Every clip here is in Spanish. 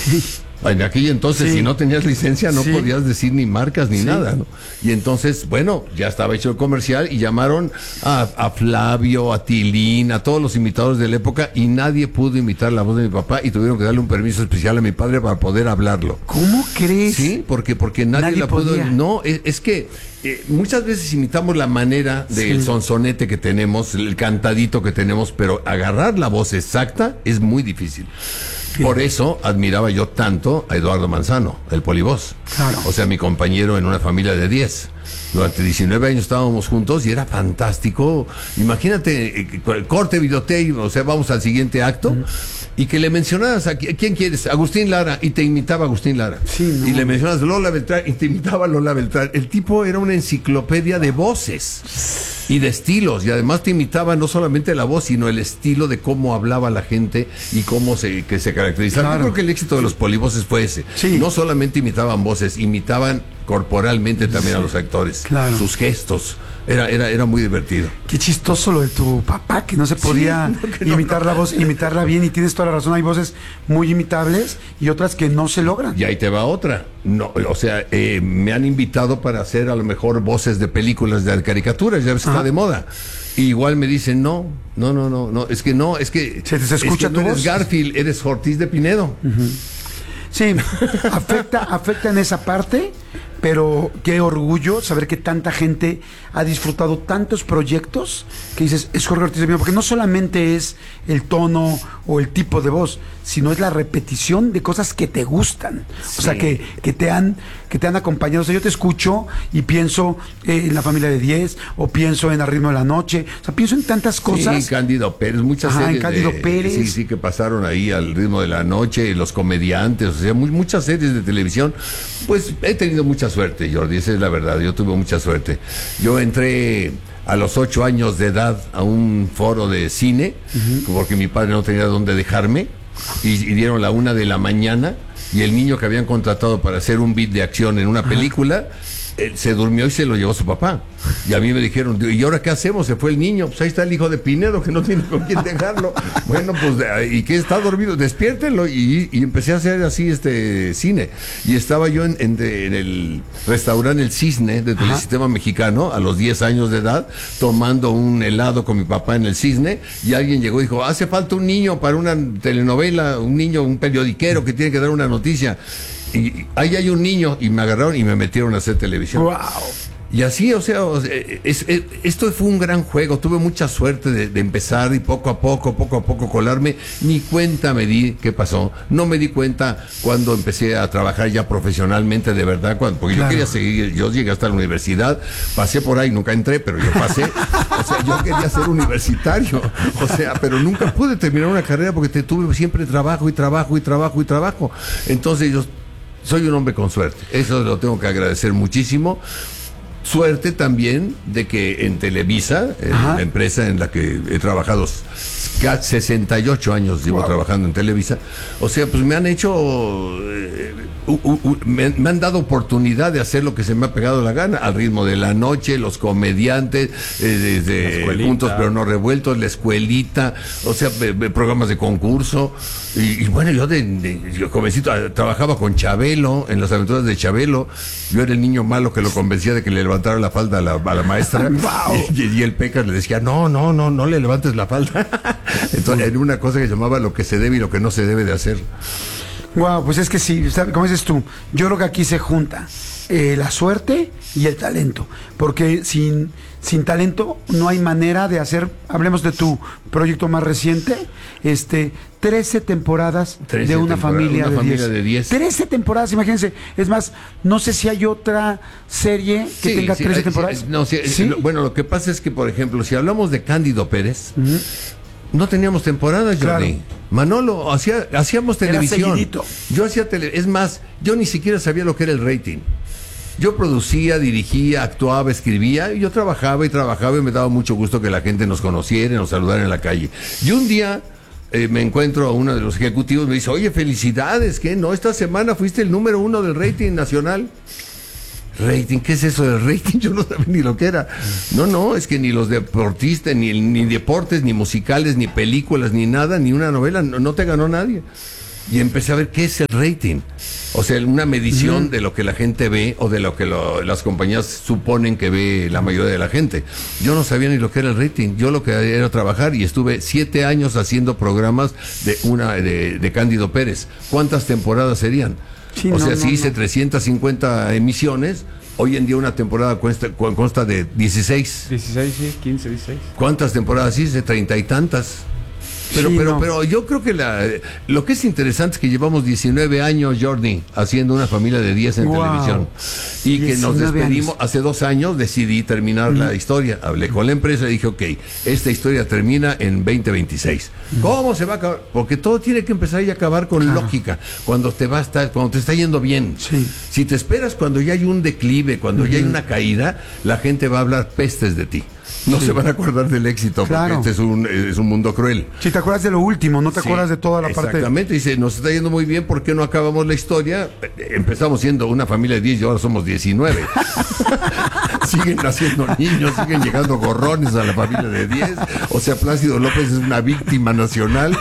En aquel entonces, si no tenías licencia, no podías decir ni marcas ni nada, ¿no? Y entonces, bueno, ya estaba hecho el comercial y llamaron a Flavio, a Tilín, a todos los imitadores de la época y nadie pudo imitar la voz de mi papá y tuvieron que darle un permiso especial a mi padre para poder hablarlo. ¿Cómo crees? Sí, porque nadie la pudo. No, es que muchas veces imitamos la manera del sonsonete que tenemos, el cantadito que tenemos, pero agarrar la voz exacta es muy difícil. Por eso admiraba yo tanto a Eduardo Manzano, el polivoz. Claro. O sea, mi compañero en una familia de 10. Durante 19 años estábamos juntos y era fantástico. Imagínate, corte, videotape, o sea, vamos al siguiente acto. Y que le mencionaras a quién quieres, Agustín Lara, y te imitaba Agustín Lara. Y le mencionas Lola Beltrán y te imitaba Lola Beltrán. El tipo era una enciclopedia de voces y de estilos, y además te imitaba no solamente la voz, sino el estilo de cómo hablaba la gente y cómo se caracterizaba. Yo creo que el éxito de los polivoces fue ese. No solamente imitaban voces, imitaban corporalmente también a los actores. Sus gestos. Era muy divertido. Qué chistoso lo de tu papá, que no se podía imitar la voz, imitarla bien, y tienes toda la razón. Hay voces muy imitables y otras que no se logran. Y ahí te va otra. No, o sea, me han invitado para hacer a lo mejor voces de películas de caricaturas, ya ves que está de moda. Y igual me dicen, no, es que se escucha tu voz. Eres Garfield, eres Ortiz de Pinedo. Sí, afecta en esa parte, pero qué orgullo saber que tanta gente ha disfrutado tantos proyectos que dices, es Jorge Ortiz de Pinedo, porque no solamente es el tono o el tipo de voz, sino es la repetición de cosas que te gustan, o sea, que te han acompañado. O sea, yo te escucho y pienso en La Familia de 10, o pienso en Al Ritmo de la Noche, o sea, pienso en tantas cosas. Sí, Cándido Pérez, muchas series en Cándido Pérez. Sí, que pasaron ahí Al Ritmo de la Noche, los comediantes, o sea, muchas series de televisión. Pues he tenido mucha suerte, Jordi, esa es la verdad, yo tuve mucha suerte. Yo entré a los 8 años de edad a un foro de cine, porque mi padre no tenía dónde dejarme, y dieron la 1 de la mañana, y el niño que habían contratado para hacer un beat de acción en una película, se durmió y se lo llevó su papá. Y a mí me dijeron, ¿y ahora qué hacemos? Se fue el niño. Pues ahí está el hijo de Pinedo, que no tiene con quién dejarlo. Bueno, pues, ¿y qué? Está dormido, despiértenlo. Y empecé a hacer así cine. Y estaba yo en el restaurante El Cisne de Telesistema Mexicano a los 10 años de edad, tomando un helado con mi papá en El Cisne, y alguien llegó y dijo, hace falta un niño para una telenovela, un periodiquero que tiene que dar una noticia. Y ahí hay un niño, y me agarraron y me metieron a hacer televisión. ¡Wow! Y así, o sea, esto fue un gran juego. Tuve mucha suerte de empezar y poco a poco colarme. Ni cuenta me di qué pasó. No me di cuenta cuando empecé a trabajar ya profesionalmente, de verdad, porque yo quería seguir. Yo llegué hasta la universidad, pasé por ahí, nunca entré, pero yo pasé. O sea, yo quería ser universitario. O sea, pero nunca pude terminar una carrera porque tuve siempre trabajo. Entonces yo soy un hombre con suerte. Eso lo tengo que agradecer muchísimo. Suerte también de que en Televisa, la empresa en la que he trabajado, 68 años llevo trabajando en Televisa, o sea, pues me han hecho, me han dado oportunidad de hacer lo que se me ha pegado la gana, Al Ritmo de la Noche, los comediantes, desde Juntos pero no revueltos, La Escuelita, o sea, programas de concurso, y bueno, yo jovencito trabajaba con Chabelo, en las aventuras de Chabelo. Yo era el niño malo que lo convencía de que le levantara la falda a la maestra. y el Pecas le decía, no le levantes la falda. Entonces era una cosa que llamaba lo que se debe y lo que no se debe de hacer. Wow, pues es que sí, como dices tú, yo creo que aquí se junta la suerte y el talento, porque sin talento no hay manera de hacer. Hablemos de tu proyecto más reciente, 13 temporadas de una familia de 10. 13 temporadas, imagínense. Es más, no sé si hay otra serie que tenga 13 temporadas. Bueno, lo que pasa es que, por ejemplo, si hablamos de Cándido Pérez, no teníamos temporadas, Jordi. Manolo, hacíamos televisión. Yo hacía es más, yo ni siquiera sabía lo que era el rating. Yo producía, dirigía, actuaba, escribía, y yo trabajaba y me daba mucho gusto que la gente nos conociera y nos saludara en la calle. Y un día me encuentro a uno de los ejecutivos, me dice, oye, felicidades, ¿qué? No, esta semana fuiste el número 1 del rating nacional. ¿Rating? ¿Qué es eso del rating? Yo no sabía ni lo que era. No, es que ni los deportistas, ni deportes, ni musicales, ni películas, ni nada, ni una novela, no te ganó nadie. y empecé a ver qué es el rating. O sea, una medición de lo que la gente ve o de lo que las compañías suponen que ve la mayoría de la gente. Yo no sabía ni lo que era el rating. Yo lo que era trabajar, y estuve 7 años haciendo programas de Cándido Pérez. ¿Cuántas temporadas serían? Sí, si hice 350 emisiones, hoy en día una temporada consta de 16. 16, sí, 15, 16. ¿Cuántas temporadas hice? 30 y tantas. Pero yo creo que lo que es interesante es que llevamos 19 años, Jordi, haciendo una familia de 10 en televisión. Y que nos despedimos, hace 2 años decidí terminar la historia. Hablé con la empresa y dije, ok, esta historia termina en 2026. ¿Cómo se va a acabar? Porque todo tiene que empezar y acabar con lógica. Cuando te está yendo bien. Sí. Si te esperas cuando ya hay un declive, cuando ya hay una caída, la gente va a hablar pestes de ti. No se van a acordar del éxito, porque este es un mundo cruel. Si te acuerdas de lo último, no te acuerdas de toda la parte. Exactamente, dice, nos está yendo muy bien, ¿por qué no acabamos la historia? Empezamos siendo una familia de 10 y ahora somos 19. Siguen naciendo niños, siguen llegando gorrones a la familia de 10. O sea, Plácido López es una víctima nacional.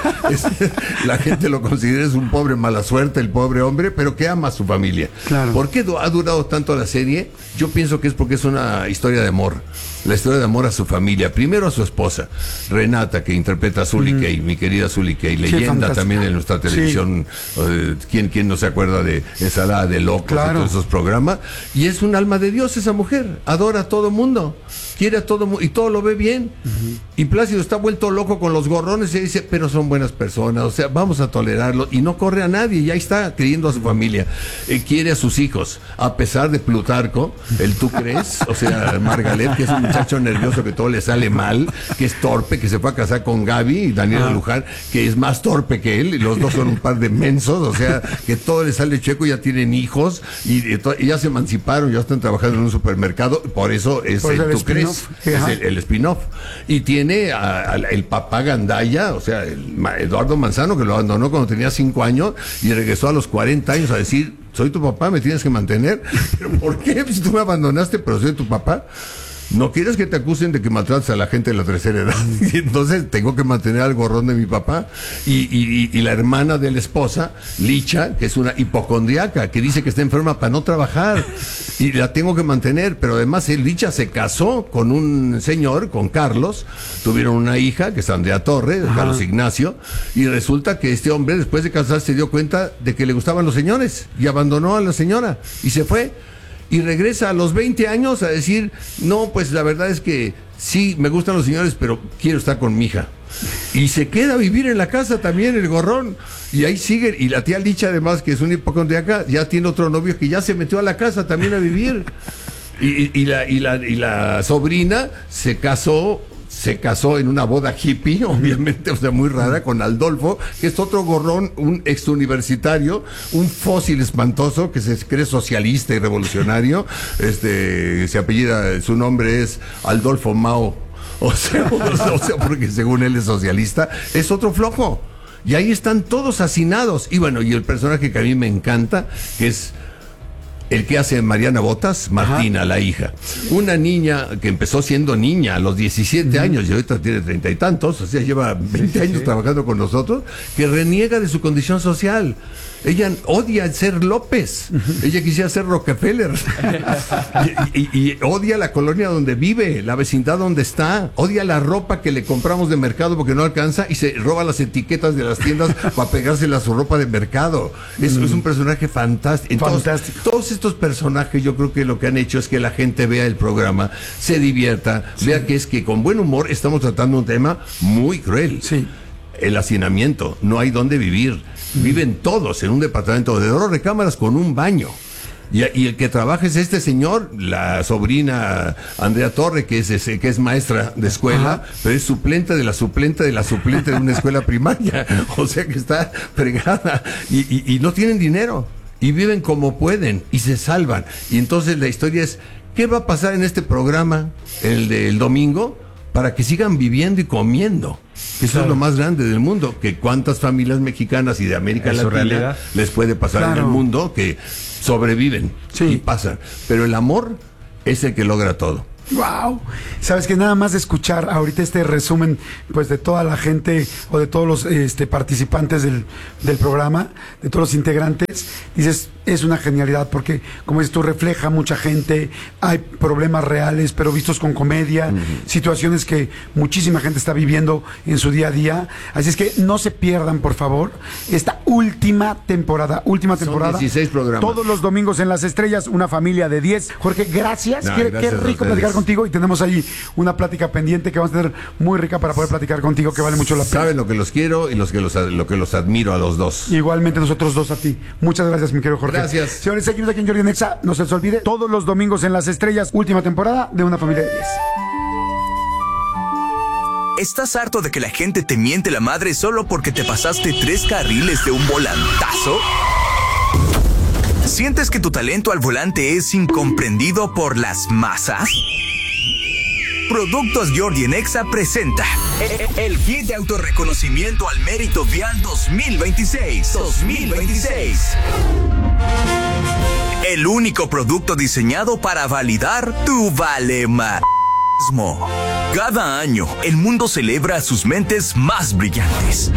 La gente lo considera es un pobre mala suerte, el pobre hombre, pero que ama a su familia. Claro. ¿Por qué ha durado tanto la serie? Yo pienso que es porque es una historia de amor. La historia de amor a su familia, primero a su esposa, Renata, que interpreta a Zully Kay, mi querida Zully Kay, leyenda también en nuestra televisión. ¿Quién no se acuerda de Ensalada de Locos y todos esos programas? Y es un alma de Dios esa mujer, adora a todo mundo, quiere a todo mundo y todo lo ve bien. Y Plácido está vuelto loco con los gorrones y dice, pero son buenas personas, o sea, vamos a tolerarlo, y no corre a nadie, ya está queriendo a su familia, quiere a sus hijos, a pesar de Plutarco, el tú crees, o sea, Margaret, que es un muchacho nervioso que todo le sale mal, que es torpe, que se fue a casar con Gaby y Daniela Luján, que es más torpe que él, y los dos son un par de mensos, o sea, que todo le sale chueco, ya tienen hijos, y ya se emanciparon, ya están trabajando en un supermercado, por eso es el tú crees, es el spin-off. Y tiene el papá Gandaya, o sea, Eduardo Manzano, que lo abandonó cuando tenía 5 años y regresó a los 40 años a decir, soy tu papá, me tienes que mantener. ¿Pero por qué? Pues tú me abandonaste, pero soy tu papá. No quieres que te acusen de que maltratas a la gente de la tercera edad. Y entonces tengo que mantener al gorrón de mi papá. Y la hermana de la esposa, Licha, que es una hipocondriaca, que dice que está enferma para no trabajar. Y la tengo que mantener. Pero además, Licha se casó con un señor, con Carlos. Tuvieron una hija, que es Andrea Torre, Carlos Ignacio. Y resulta que este hombre, después de casarse, se dio cuenta de que le gustaban los señores. Y abandonó a la señora. Y se fue. Y regresa a los 20 años a decir, no, pues la verdad es que sí, me gustan los señores, pero quiero estar con mi hija. Y se queda a vivir en la casa también, el gorrón. Y ahí sigue, y la tía Licha además, que es una hipocondriaca, ya tiene otro novio que ya se metió a la casa también a vivir. Y la sobrina se casó en una boda hippie, obviamente, o sea, muy rara, con Adolfo, que es otro gorrón, un exuniversitario, un fósil espantoso, que se cree socialista y revolucionario, se apellida, su nombre es Adolfo Mao, o sea, porque según él es socialista, es otro flojo, y ahí están todos hacinados, y bueno, y el personaje que a mí me encanta, que es el que hace Mariana Botas, Martina, la hija. Una niña que empezó siendo niña a los 17 años y ahorita tiene 30 y tantos, o sea, lleva 20 años trabajando con nosotros, que reniega de su condición social. Ella odia ser López. Ella quisiera ser Rockefeller. y odia la colonia donde vive, la vecindad donde está. Odia la ropa que le compramos de mercado porque no alcanza y se roba las etiquetas de las tiendas para pegárselas a su ropa de mercado. Es un personaje fantástico. Entonces, todos estos personajes, yo creo que lo que han hecho es que la gente vea el programa, se divierta, vea que es que con buen humor estamos tratando un tema muy cruel. Sí. El hacinamiento, no hay dónde vivir. Viven todos en un departamento de 2 recámaras con un baño. Y el que trabaja es este señor, la sobrina Andrea Torre, que es maestra de escuela, pero es suplente de la suplente de la suplente de una escuela primaria. O sea que está fregada. Y no tienen dinero. Y viven como pueden. Y se salvan. Y entonces la historia es, ¿qué va a pasar en este programa, el del domingo, para que sigan viviendo y comiendo? Eso es lo más grande del mundo, que cuántas familias mexicanas y de América Latina les puede pasar en el mundo que sobreviven y pasan. Pero el amor es el que logra todo. Wow. Sabes que nada más de escuchar ahorita este resumen, pues de toda la gente o de todos los participantes del programa, de todos los integrantes, dices, es una genialidad porque, como dices tú, refleja mucha gente, hay problemas reales, pero vistos con comedia, situaciones que muchísima gente está viviendo en su día a día. Así es que no se pierdan, por favor, esta última temporada. Son 16 programas. Todos los domingos en Las Estrellas, una familia de 10. Jorge, gracias. Qué rico platicar contigo y tenemos ahí una plática pendiente que vamos a tener muy rica para poder platicar contigo, que vale mucho la pena. Saben lo que los quiero y lo que los admiro a los dos. Igualmente nosotros dos a ti. Muchas gracias, mi querido Jorge. Gracias. Señores, seguimos aquí en Jordi en Exa. No se les olvide, todos los domingos en Las Estrellas, última temporada de Una Familia de 10. ¿Estás harto de que la gente te miente la madre solo porque te pasaste 3 carriles de un volantazo? ¿Sientes que tu talento al volante es incomprendido por las masas? Productos Jordi en Exa presenta el kit de autorreconocimiento al mérito vial 2026. El único producto diseñado para validar tu valemadrismo. Cada año, el mundo celebra a sus mentes más brillantes.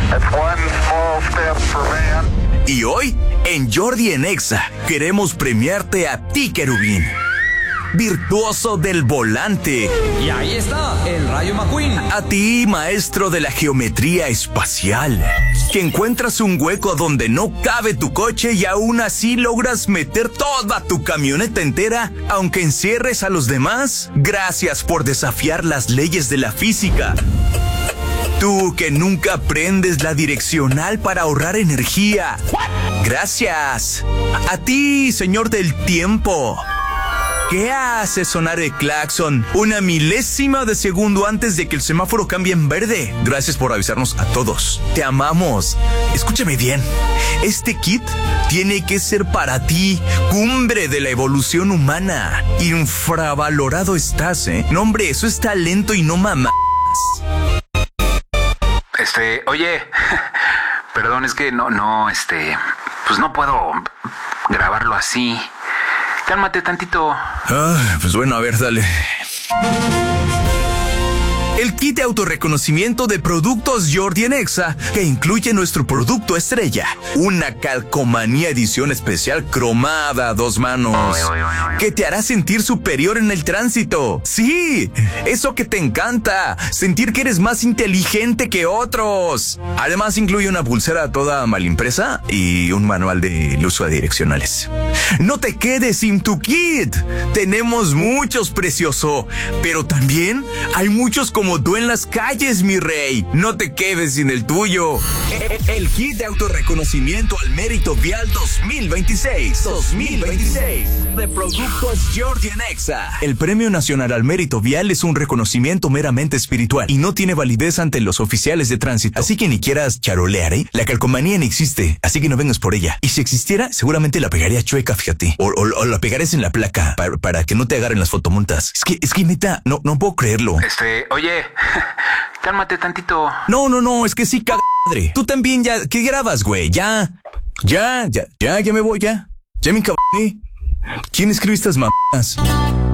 Y hoy, en Jordi en Exa, queremos premiarte a ti, querubín, virtuoso del volante. Y ahí está, el Rayo McQueen. A ti, maestro de la geometría espacial, que encuentras un hueco donde no cabe tu coche y aún así logras meter toda tu camioneta entera, aunque encierres a los demás. Gracias por desafiar las leyes de la física. Tú que nunca prendes la direccional para ahorrar energía. Gracias. A ti, señor del tiempo, ¿qué hace sonar el claxon una milésima de segundo antes de que el semáforo cambie en verde? Gracias por avisarnos a todos. Te amamos. Escúchame bien. Este kit tiene que ser para ti, cumbre de la evolución humana. Infravalorado estás, ¿eh? No, hombre, eso es talento y no mamás. Oye, perdón, es que pues no puedo grabarlo así. Cálmate tantito. Pues bueno, a ver, dale. El kit de autorreconocimiento de Productos Jordi en Exa, que incluye nuestro producto estrella, una calcomanía edición especial cromada a 2 manos, que te hará sentir superior en el tránsito. Sí, eso que te encanta, sentir que eres más inteligente que otros. Además incluye una pulsera toda mal impresa y un manual de uso de direccionales. No te quedes sin tu kit. Tenemos muchos, precioso, pero también hay muchos como tú en las calles, mi rey. No te quedes sin el tuyo. El kit de autorreconocimiento al mérito vial 2026 de Productos Jordi en Exa. El Premio Nacional al Mérito Vial es un reconocimiento meramente espiritual y no tiene validez ante los oficiales de tránsito. Así que ni quieras charolear, ¿eh? La calcomanía no existe, así que no vengas por ella. Y si existiera, seguramente la pegaría chueca, fíjate. O la pegarías en la placa para que no te agarren las fotomontas. Es que neta, no puedo creerlo. Oye, cálmate tantito. No, es que sí, madre. Tú también ya, ¿qué grabas, güey? Ya me voy, ya me encabroné. ¿Quién escribe estas mamadas?